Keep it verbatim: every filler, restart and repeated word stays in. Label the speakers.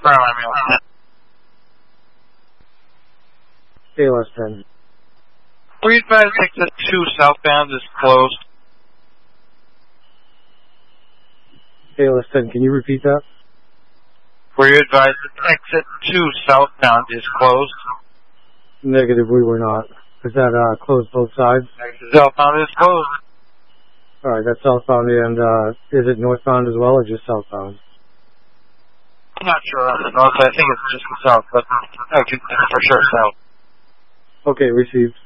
Speaker 1: confirm I'm in.
Speaker 2: A L S ten.
Speaker 1: We advise exit two southbound is closed.
Speaker 2: A L S ten, can you repeat that?
Speaker 1: Were you advised that exit two southbound is closed?
Speaker 2: Negative, we were not. Is that uh, closed both sides?
Speaker 1: Exit southbound is closed.
Speaker 2: Alright, that's southbound, and uh, is it northbound as well, or just southbound?
Speaker 1: I'm not sure on the north. I think it's just the south, but I can for sure south.
Speaker 2: Okay, received.